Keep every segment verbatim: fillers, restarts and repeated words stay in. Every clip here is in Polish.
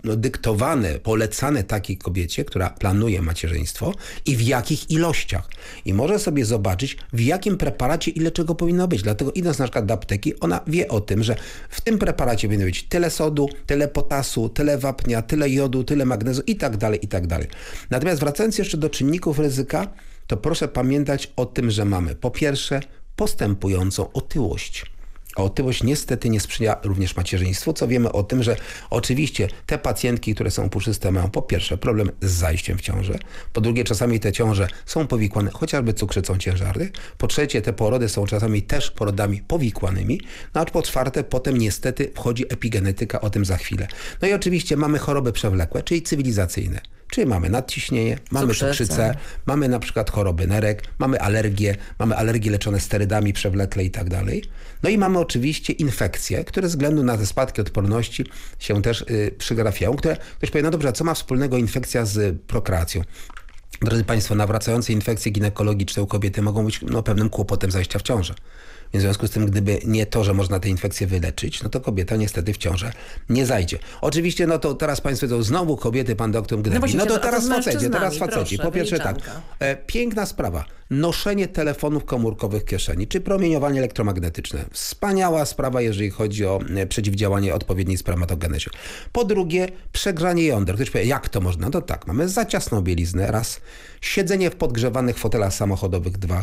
no, dyktowane, polecane takiej kobiecie, która planuje macierzyństwo i w jakich ilościach. I może sobie zobaczyć, w jakim preparacie ile czego powinno być. Dlatego idąc na przykład do apteki, ona wie o tym, że w tym preparacie powinno być tyle sodu, tyle potasu, tyle wapnia, tyle jodu, tyle magnezu i tak dalej, i tak dalej. Natomiast wracając jeszcze do czynników ryzyka, to proszę pamiętać o tym, że mamy po pierwsze postępującą otyłość. A otyłość niestety nie sprzyja również macierzyństwu, co wiemy o tym, że oczywiście te pacjentki, które są puszyste, mają po pierwsze problem z zajściem w ciążę, po drugie czasami te ciąże są powikłane chociażby cukrzycą ciężarnych, po trzecie te porody są czasami też porodami powikłanymi, no a po czwarte potem niestety wchodzi epigenetyka, o tym za chwilę. No i oczywiście mamy choroby przewlekłe, czyli cywilizacyjne. Czyli mamy nadciśnienie, mamy Cukrzycę. cukrzycę, mamy na przykład choroby nerek, mamy alergie, mamy alergie leczone sterydami przewlekle i tak dalej. No i mamy oczywiście infekcje, które ze względu na te spadki odporności się też y, przygrafiają, które ktoś powie, no dobrze, a co ma wspólnego infekcja z prokreacją? Drodzy Państwo, nawracające infekcje ginekologiczne u kobiety mogą być no, pewnym kłopotem zajścia w ciążę. W związku z tym, gdyby nie to, że można te infekcje wyleczyć, no to kobieta niestety w ciążę nie zajdzie. Oczywiście, no to teraz Państwo wiedzą, znowu kobiety, pan doktor gnębi. No, no to teraz faceci, teraz faceci. Po pierwsze tak, e, piękna sprawa. Noszenie telefonów komórkowych w kieszeni, czy promieniowanie elektromagnetyczne. Wspaniała sprawa, jeżeli chodzi o e, przeciwdziałanie odpowiedniej spermatogenezie. Po drugie, przegrzanie jąder. Ktoś powie, jak to można? No tak, mamy za ciasną bieliznę, raz. Siedzenie w podgrzewanych fotelach samochodowych, dwa.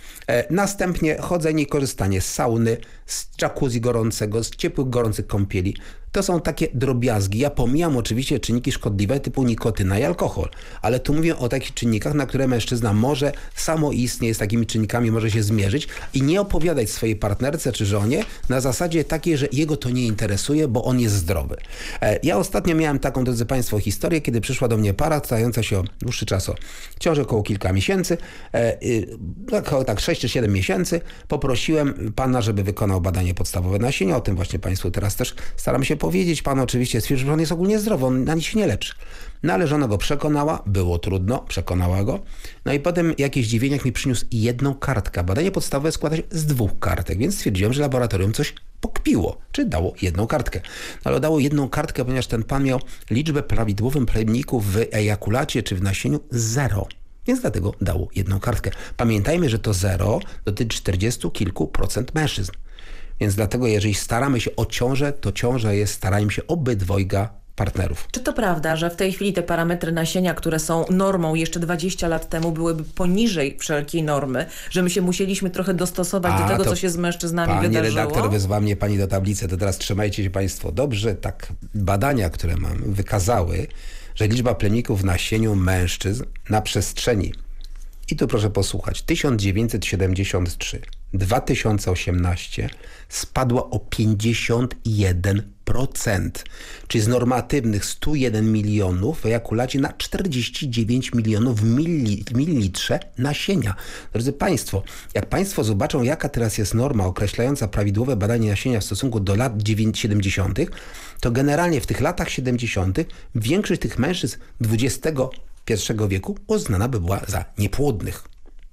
E, następnie chodzenie i korzystanie z sauny, z jacuzzi gorącego, z ciepłych, gorących kąpieli. To są takie drobiazgi. Ja pomijam oczywiście czynniki szkodliwe typu nikotyna i alkohol, ale tu mówię o takich czynnikach, na które mężczyzna może samoistnie z takimi czynnikami może się zmierzyć i nie opowiadać swojej partnerce czy żonie na zasadzie takiej, że jego to nie interesuje, bo on jest zdrowy. E, ja ostatnio miałem taką, drodzy Państwo, historię, kiedy przyszła do mnie para stająca się o dłuższy czas o ciąży, około kilka miesięcy, e, około tak sześć czy siedem miesięcy. Poprosiłem pana, żeby wykonał badanie podstawowe nasienia. O tym właśnie Państwu teraz też staram się powiedzieć. Pan oczywiście stwierdził, że on jest ogólnie zdrowy, on na nic się nie leczy. No ale żona go przekonała, było trudno, przekonała go. No i potem jakieś zdziwieniach mi przyniósł jedną kartkę. Badanie podstawowe składa się z dwóch kartek, więc stwierdziłem, że laboratorium coś pokpiło, czy dało jedną kartkę. No ale dało jedną kartkę, ponieważ ten pan miał liczbę prawidłowym plemników w ejakulacie czy w nasieniu zero. Więc dlatego dało jedną kartkę. Pamiętajmy, że to zero dotyczy czterdziestu kilku procent mężczyzn. Więc dlatego, jeżeli staramy się o ciążę, to ciąża jest staraniem się obydwojga partnerów. Czy to prawda, że w tej chwili te parametry nasienia, które są normą jeszcze dwadzieścia lat temu, byłyby poniżej wszelkiej normy, że my się musieliśmy trochę dostosować A, do tego, co się z mężczyznami pani wydarzyło? Pani redaktor wyzwa mnie pani do tablicy, to teraz trzymajcie się Państwo dobrze. Tak, badania, które mam, wykazały, że liczba plemników w nasieniu mężczyzn na przestrzeni, i tu proszę posłuchać, tysiąc dziewięćset siedemdziesiąt trzy dwa tysiące osiemnaście spadła o pięćdziesiąt jeden procent, czyli z normatywnych stu jeden milionów w ejakulacie na czterdzieści dziewięć milionów w milli, mililitrze nasienia. Drodzy Państwo, jak Państwo zobaczą, jaka teraz jest norma określająca prawidłowe badanie nasienia w stosunku do lat siedemdziesiątych, to generalnie w tych latach siedemdziesiątych większość tych mężczyzn dwudziestego pierwszego wieku uznana by była za niepłodnych.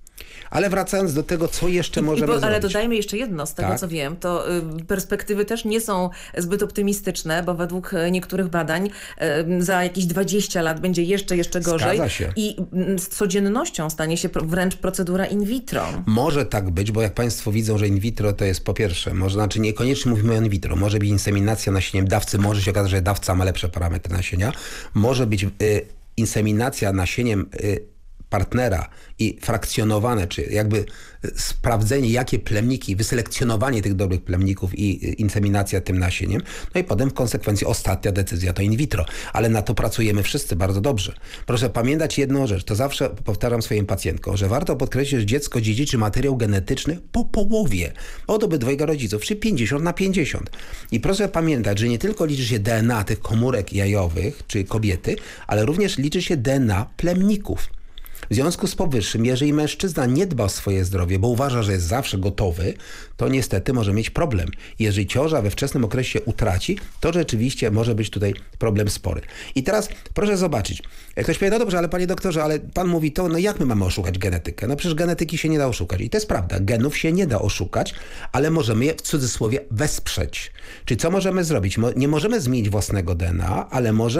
Ale wracając do tego, co jeszcze I, możemy i bo, zrobić. Ale dodajmy jeszcze jedno, z tego tak? co wiem, to y, perspektywy też nie są zbyt optymistyczne, bo według niektórych badań y, za jakieś dwadzieścia lat będzie jeszcze, jeszcze gorzej. Zgadza się. I y, z codziennością stanie się pro, wręcz procedura in vitro. Może tak być, bo jak Państwo widzą, że in vitro to jest po pierwsze, może, znaczy niekoniecznie mówimy o in vitro, może być inseminacja nasieniem dawcy, może się okazać, że dawca ma lepsze parametry nasienia, może być y, inseminacja nasieniem y, partnera i frakcjonowane, czy jakby sprawdzenie, jakie plemniki, wyselekcjonowanie tych dobrych plemników i inseminacja tym nasieniem. No i potem w konsekwencji ostatnia decyzja to in vitro. Ale na to pracujemy wszyscy bardzo dobrze. Proszę pamiętać jedną rzecz, to zawsze powtarzam swoim pacjentkom, że warto podkreślić, że dziecko dziedziczy materiał genetyczny po połowie od obydwojga rodziców, czy pięćdziesiąt na pięćdziesiąt. I proszę pamiętać, że nie tylko liczy się D N A tych komórek jajowych, czy kobiety, ale również liczy się D N A plemników. W związku z powyższym, jeżeli mężczyzna nie dba o swoje zdrowie, bo uważa, że jest zawsze gotowy, to niestety może mieć problem. Jeżeli ciąża we wczesnym okresie utraci, to rzeczywiście może być tutaj problem spory. I teraz proszę zobaczyć. Jak ktoś powie, no dobrze, ale panie doktorze, ale pan mówi to, no jak my mamy oszukać genetykę? No przecież genetyki się nie da oszukać. I to jest prawda, genów się nie da oszukać, ale możemy je w cudzysłowie wesprzeć. Czyli co możemy zrobić? Nie możemy zmienić własnego D N A, ale może